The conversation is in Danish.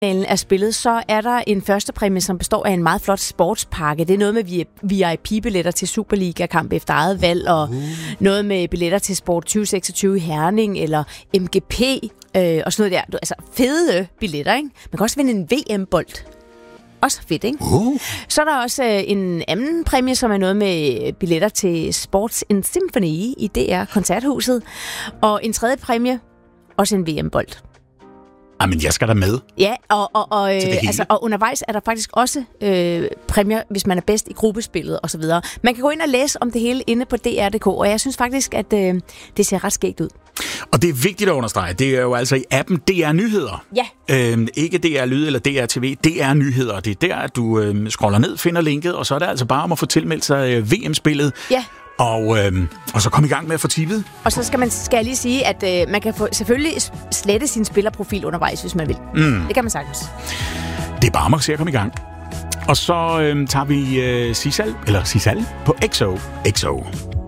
er spillet, så er der en første præmie, som består af en meget flot sportspakke. Det er noget med VIP-billetter til Superliga-kamp efter eget valg, og noget med billetter til Sport 2026 i Herning, eller MGP, og sådan noget der. Altså fede billetter, ikke? Man kan også vinde en VM-bold. Også fedt, ikke? Så er der også en anden præmie, som er noget med billetter til Sports in Symphony i DR Koncerthuset. Og en tredje præmie, også en VM-bold. Men jeg skal da med. Ja, og undervejs er der faktisk også præmier, hvis man er bedst i gruppespillet osv. Man kan gå ind og læse om det hele inde på DR.dk, og jeg synes faktisk, at det ser ret skægt ud. Og det er vigtigt at understrege, det er jo altså i appen DR Nyheder. Ja. Ikke DR Lyd eller DR TV, DR Nyheder. Det er der, at du scroller ned, finder linket, og så er det altså bare om at få tilmeldt sig VM-spillet. Ja. Og så komme i gang med at få tippet. Og så skal jeg lige sige, at man kan selvfølgelig slette sin spillerprofil undervejs, hvis man vil. Det kan man sagtens. Det er bare om at se at komme i gang. Og så tager vi Sisal på XO.